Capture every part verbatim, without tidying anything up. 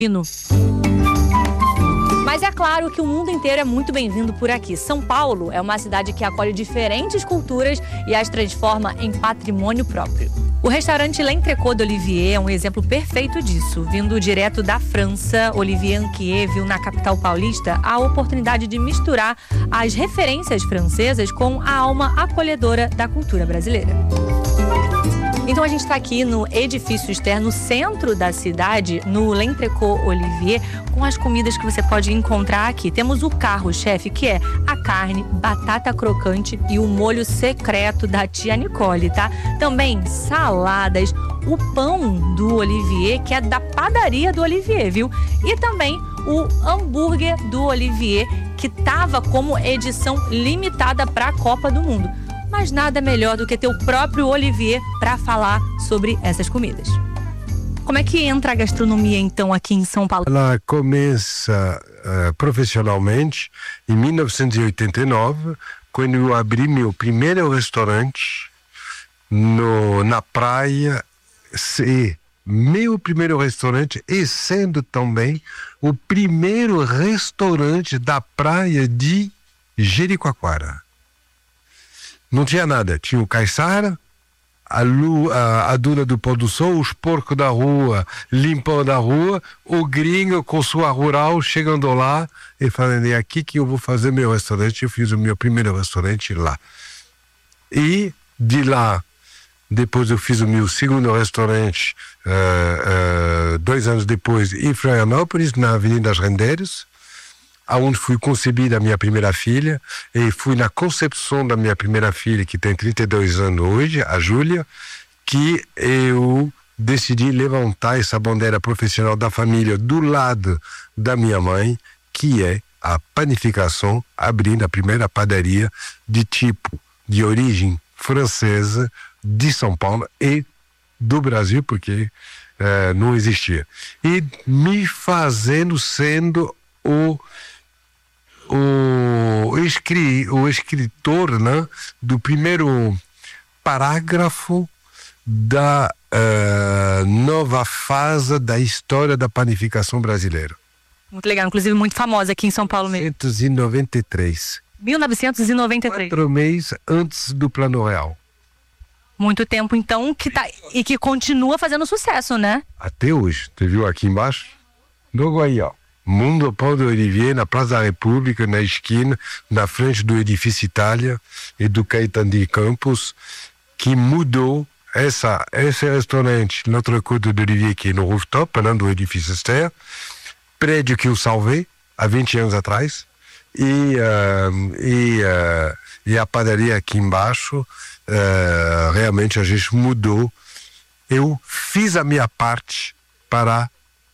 Pino. Mas é claro que o mundo inteiro é muito bem-vindo por aqui. São Paulo é uma cidade que acolhe diferentes culturas e as transforma em patrimônio próprio. O restaurante L'Entrecôte d'Olivier é um exemplo perfeito disso. Vindo direto da França, Olivier Anquier viu na capital paulista a oportunidade de misturar as referências francesas com a alma acolhedora da cultura brasileira. Então a gente está aqui no edifício externo, no centro da cidade, no L'Entrecôte Olivier, com as comidas que você pode encontrar aqui. Temos o carro-chefe, que é a carne, batata crocante e o molho secreto da tia Nicole, tá? Também saladas, o pão do Olivier, que é da padaria do Olivier, viu? E também o hambúrguer do Olivier, que tava como edição limitada para a Copa do Mundo. Mas nada melhor do que ter o próprio Olivier para falar sobre essas comidas. Como é que entra a gastronomia, então, aqui em São Paulo? Ela começa uh, profissionalmente em mil novecentos e oitenta e nove, quando eu abri meu primeiro restaurante no, na praia. E meu primeiro restaurante e sendo também o primeiro restaurante da praia de Jericoacoara. Não tinha nada, tinha o caiçara, a, lua, a, a duna do pôr do sol, os porcos da rua limpando a rua, o gringo com sua rural chegando lá e falando, é aqui que eu vou fazer meu restaurante. Eu fiz o meu primeiro restaurante lá. E de lá, depois eu fiz o meu segundo restaurante, uh, uh, dois anos depois, em Florianópolis, na Avenida das Rendeiras, aonde fui concebida a minha primeira filha, e fui na concepção da minha primeira filha, que tem trinta e dois anos hoje, a Júlia, que eu decidi levantar essa bandeira profissional da família do lado da minha mãe, que é a panificação, abrindo a primeira padaria de tipo, de origem francesa, de São Paulo e do Brasil, porque uh, não existia. E me fazendo sendo o O, escri, o escritor, né, do primeiro parágrafo da uh, nova fase da história da panificação brasileira. Muito legal, inclusive muito famosa aqui em São Paulo mesmo. mil novecentos e noventa e três. mil novecentos e noventa e três. Quatro meses antes do Plano Real. Muito tempo, então, que tá, e que continua fazendo sucesso, né? Até hoje. Você viu aqui embaixo? Logo aí, ó. Mundo Pão do Olivier, na Praça da República, na esquina, na frente do edifício Itália e do Caetano de Campos, que mudou essa, esse restaurante, L'Entrecôte d'Olivier, que é no rooftop, né, do edifício externo, prédio que eu salvei há vinte anos atrás, e, uh, e, uh, e a padaria aqui embaixo, uh, realmente a gente mudou. Eu fiz a minha parte para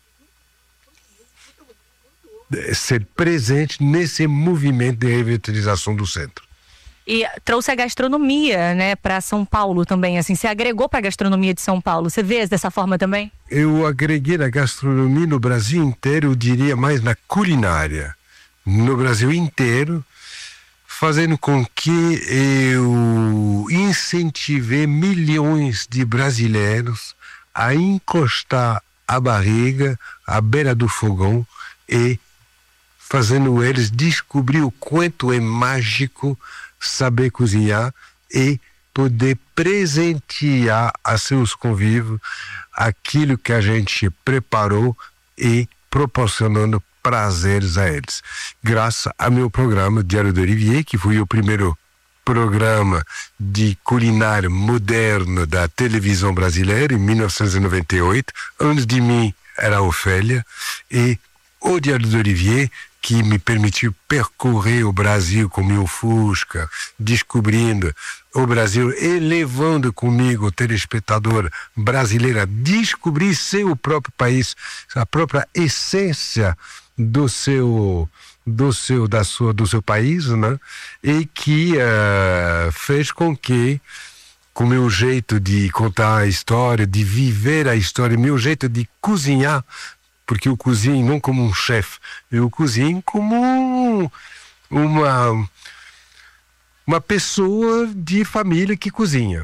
ser presente nesse movimento de revitalização do centro. E trouxe a gastronomia, né, para São Paulo também, assim, você agregou para a gastronomia de São Paulo, você vê dessa forma também? Eu agreguei na gastronomia no Brasil inteiro, eu diria mais na culinária, no Brasil inteiro, fazendo com que eu incentivei milhões de brasileiros a encostar a barriga à beira do fogão e fazendo eles descobrir o quanto é mágico saber cozinhar e poder presentear a seus convivos aquilo que a gente preparou e proporcionando prazeres a eles. Graças ao meu programa Diário do Olivier, que foi o primeiro programa de culinária moderno da televisão brasileira em mil novecentos e noventa e oito. Antes de mim era a Ofélia, e o Diário do Olivier, que me permitiu percorrer o Brasil com meu Fusca, descobrindo o Brasil e levando comigo o telespectador brasileiro a descobrir seu próprio país, a própria essência do seu, do seu, da sua, do seu país, né? E que uh, fez com que, com o meu jeito de contar a história, de viver a história, meu jeito de cozinhar, porque eu cozinho não como um chefe, eu cozinho como uma, uma pessoa de família que cozinha.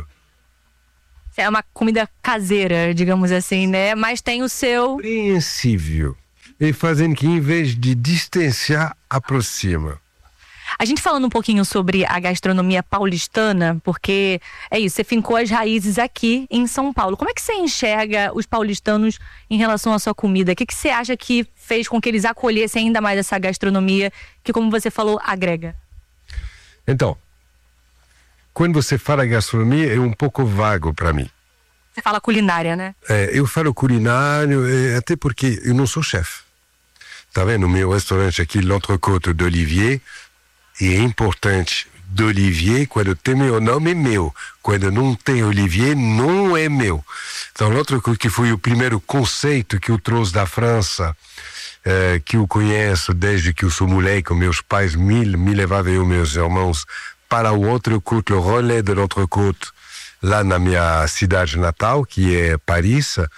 É uma comida caseira, digamos assim, né? Mas tem o seu... Compreensível. e fazendo que, em vez de distanciar, aproxima. A gente falando um pouquinho sobre a gastronomia paulistana, porque é isso, você fincou as raízes aqui em São Paulo. Como é que você enxerga os paulistanos em relação à sua comida? O que, que você acha que fez com que eles acolhessem ainda mais essa gastronomia que, como você falou, agrega? Então, quando você fala gastronomia, é um pouco vago para mim. Você fala culinária, né? É, eu falo culinário, é, até porque eu não sou chefe. Tá vendo? O meu restaurante aqui, l'Entrecôte d'Olivier, e é importante, d'Olivier, quando tem meu nome é meu. Quando não tem Olivier, não é meu. Então, l'Entrecôte, que foi o primeiro conceito que eu trouxe da França, eh, que eu conheço desde que eu sou moleque, com meus pais me, me levavam eu e meus irmãos para o Entrecôte, o relais de l'Entrecôte, lá na minha cidade natal, que é Paris. Uh,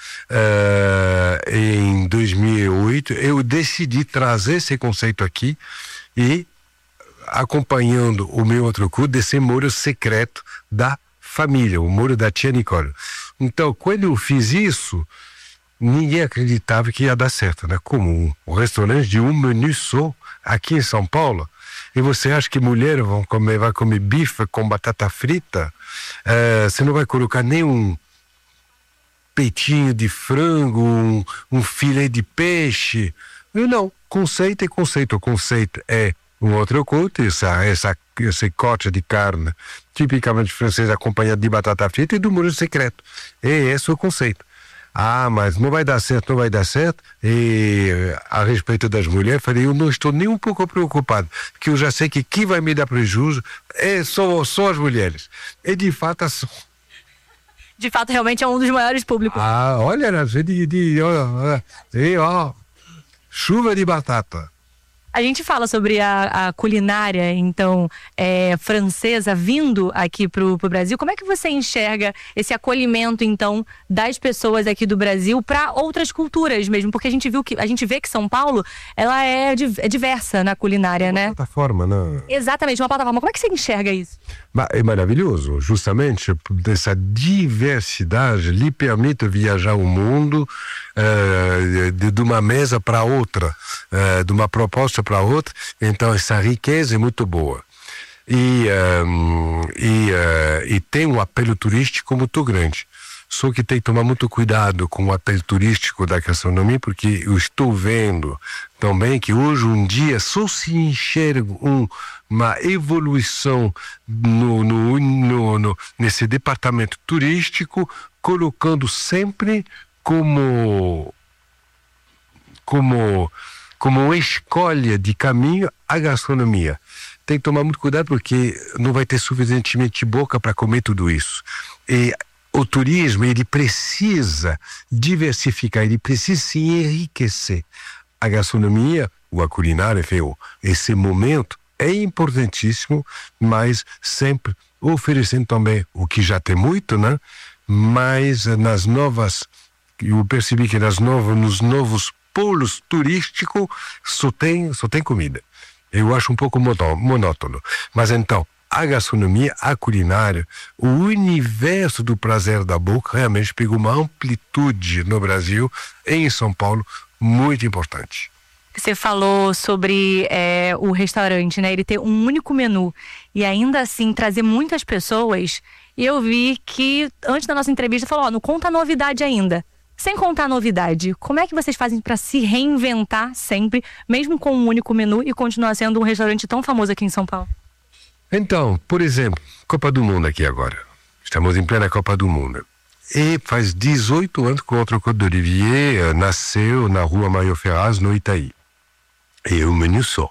em dois mil e oito, eu decidi trazer esse conceito aqui e acompanhando o meu Entrecôte desse molho secreto da família, o molho da tia Nicole. Então, quando eu fiz isso, ninguém acreditava que ia dar certo, né? Como um, um restaurante de um menu só aqui em São Paulo. E você acha que mulheres vão comer, vai comer bife com batata frita? Uh, você não vai colocar nem um peitinho de frango, um, um filé de peixe. Não, conceito é conceito. O conceito é um Entrecôte, essa, essa, esse corte de carne tipicamente francês acompanhado de batata frita e do molho secreto. E esse é o conceito. Ah, mas não vai dar certo, não vai dar certo. E a respeito das mulheres, falei, eu não estou nem um pouco preocupado, porque eu já sei que quem vai me dar prejuízo é só, só as mulheres. E de fato, são. De fato, realmente é um dos maiores públicos. Ah, olha, de, de, ó, ó, chuva de batata. A gente fala sobre a, a culinária, então, é, francesa vindo aqui pro, pro Brasil. Como é que você enxerga esse acolhimento, então, das pessoas aqui do Brasil para outras culturas mesmo? Porque a gente viu que a gente vê que São Paulo, ela é, é diversa na culinária, né? Uma plataforma, né? Exatamente, uma plataforma. Como é que você enxerga isso? É maravilhoso, justamente essa diversidade lhe permite viajar o mundo uh, de, de uma mesa para outra, uh, de uma proposta para outra. Então essa riqueza é muito boa e, um, e, uh, e tem um apelo turístico muito grande. Só que tem que tomar muito cuidado com o apelo turístico da gastronomia, porque eu estou vendo também que hoje um dia só se enxerga um, uma evolução no, no, no, no, nesse departamento turístico, colocando sempre como, como, como escolha de caminho a gastronomia. Tem que tomar muito cuidado porque não vai ter suficientemente boca para comer tudo isso. E o turismo, ele precisa diversificar, ele precisa se enriquecer. A gastronomia, ou a culinária, enfim, esse momento é importantíssimo, mas sempre oferecendo também o que já tem muito, né? Mas nas novas, eu percebi que nas novas, nos novos polos turísticos só tem, só tem comida. Eu acho um pouco monótono. Mas então, a gastronomia, a culinária, o universo do prazer da boca realmente pegou uma amplitude no Brasil e em São Paulo muito importante. Você falou sobre é, o restaurante, né? Ele ter um único menu e ainda assim trazer muitas pessoas. E eu vi que antes da nossa entrevista falou, ó, não conta novidade ainda. Sem contar novidade, como é que vocês fazem para se reinventar sempre, mesmo com um único menu e continuar sendo um restaurante tão famoso aqui em São Paulo? Então, por exemplo, Copa do Mundo aqui agora. Estamos em plena Copa do Mundo. E faz dezoito anos que o Entrecôte d'Olivier nasceu na rua Mário Ferraz, no Itaí. E é um menu só.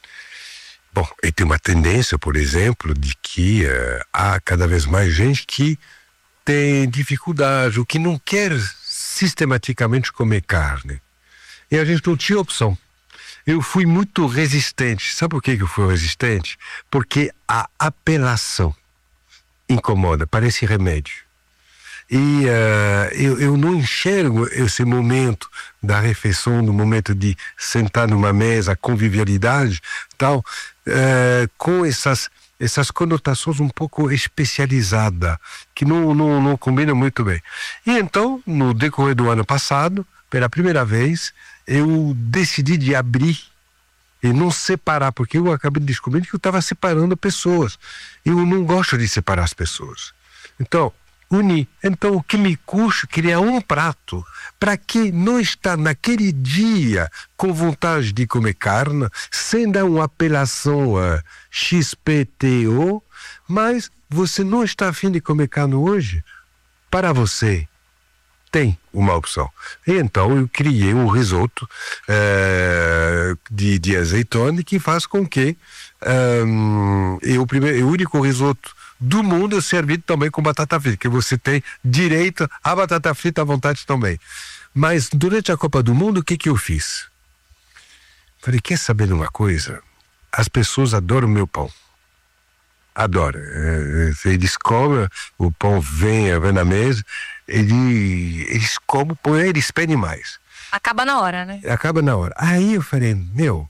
Bom, e tem uma tendência, por exemplo, de que uh, há cada vez mais gente que tem dificuldade, ou que não quer sistematicamente comer carne. E a gente não tinha opção. Eu fui muito resistente. Sabe por que eu fui resistente? Porque a apelação incomoda, parece remédio. E uh, eu, eu não enxergo esse momento da refeição, no momento de sentar numa mesa, convivialidade, tal, uh, com essas, essas conotações um pouco especializadas, que não, não, não combinam muito bem. E então, no decorrer do ano passado, pela primeira vez, eu decidi de abrir e não separar, porque eu acabei descobrindo que eu estava separando pessoas. Eu não gosto de separar as pessoas. Então, unir. Então, o que me custa criar um prato para quem não está naquele dia com vontade de comer carne, sem dar uma apelação uh, X P T O, mas você não está afim de comer carne hoje? Para você, tem uma opção. E então eu criei um risoto uh, de, de azeitona que faz com que um, eu, primeiro, o único risoto do mundo é servido também com batata frita, que você tem direito à batata frita à vontade também. Mas durante a Copa do Mundo, o que que eu fiz? Falei, quer saber de uma coisa? As pessoas adoram o meu pão. Adoram. É, eles comem, o pão vem, vem na mesa, eles, eles comem o pão, eles pedem mais. Acaba na hora, né? Acaba na hora. Aí eu falei, meu,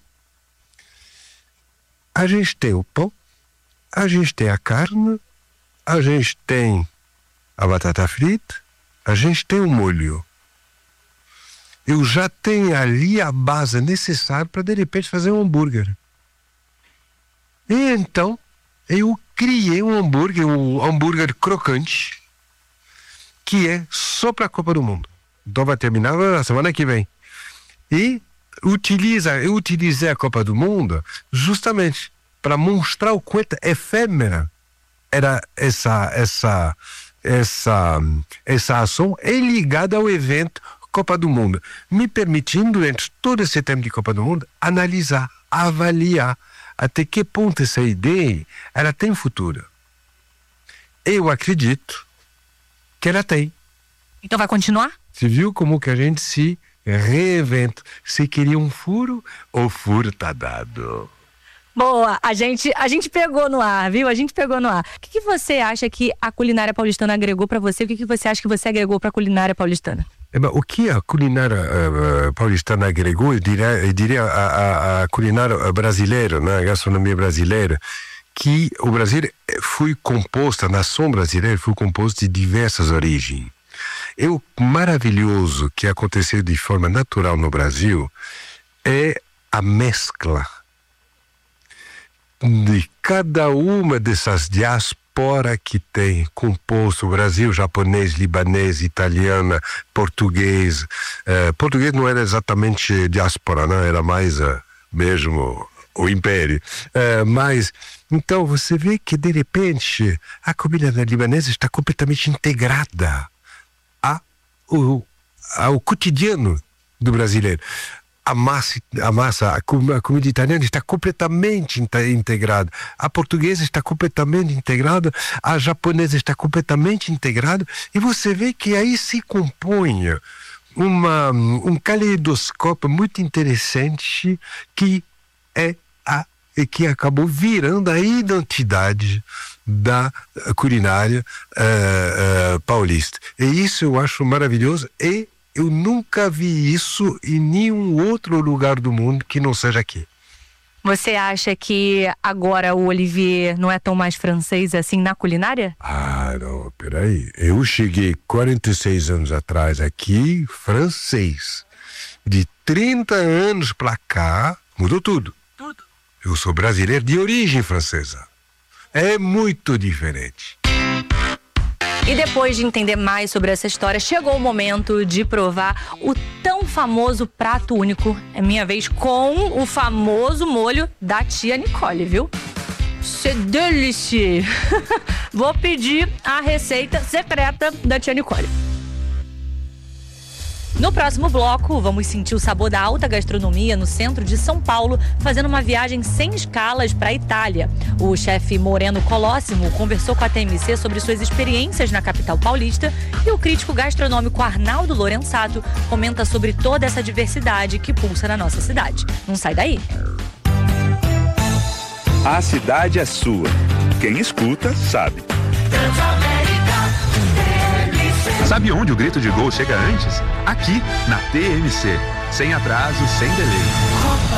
a gente tem o pão, a gente tem a carne, a gente tem a batata frita, a gente tem o molho. Eu já tenho ali a base necessária para de repente fazer um hambúrguer. E então eu criei um hambúrguer, um hambúrguer crocante, que é só para a Copa do Mundo. Então vai terminar na semana que vem. E utiliza, eu utilizei a Copa do Mundo justamente para mostrar o quanto efêmera era essa, essa, essa, essa ação é ligada ao evento Copa do Mundo, me permitindo, durante todo esse tempo de Copa do Mundo, analisar, avaliar até que ponto essa ideia ela tem futuro. Eu acredito que ela tem. Então vai continuar? Você viu como que a gente se reinventa? Se queria um furo, o furo tá dado. Boa, a gente, a gente pegou no ar, viu? A gente pegou no ar. O que, que você acha que a culinária paulistana agregou para você? O que, que você acha que você agregou para a culinária paulistana? É, o que a culinária uh, paulistana agregou, eu diria, eu diria a, a, a culinária brasileira, né? A gastronomia brasileira, que o Brasil foi composto, a nação brasileira foi composta de diversas origens. E o maravilhoso que aconteceu de forma natural no Brasil é a mescla de cada uma dessas diásporas que tem composto o Brasil, japonês, libanês, italiana, português. Uh, português não era exatamente diáspora, não, era mais uh, mesmo o império. Uh, mas, então, você vê que, de repente, a comida libanesa está completamente integrada ao, ao cotidiano do brasileiro. A massa, a, massa a, com, a comida italiana está completamente integrada, a portuguesa está completamente integrada, a japonesa está completamente integrada, e você vê que aí se compõe uma, um caleidoscópio muito interessante que é a e que acabou virando a identidade da culinária uh, uh, paulista. E isso eu acho maravilhoso, e eu nunca vi isso em nenhum outro lugar do mundo que não seja aqui. Você acha que agora o Olivier não é tão mais francês assim na culinária? Ah, não, peraí. Eu cheguei quarenta e seis anos atrás aqui, francês. De trinta anos pra cá, mudou tudo. Tudo. Eu sou brasileiro de origem francesa. É muito diferente. E depois de entender mais sobre essa história, chegou o momento de provar o tão famoso prato único. É minha vez com o famoso molho da tia Nicole, viu? C'est délicieux! Vou pedir a receita secreta da tia Nicole. No próximo bloco, vamos sentir o sabor da alta gastronomia no centro de São Paulo, fazendo uma viagem sem escalas para a Itália. O chefe Moreno Colóssimo conversou com a T M C sobre suas experiências na capital paulista, e o crítico gastronômico Arnaldo Lorenzato comenta sobre toda essa diversidade que pulsa na nossa cidade. Não sai daí! A cidade é sua. Quem escuta, sabe. Sabe onde o grito de gol chega antes? Aqui, na T M C. Sem atraso, sem delay.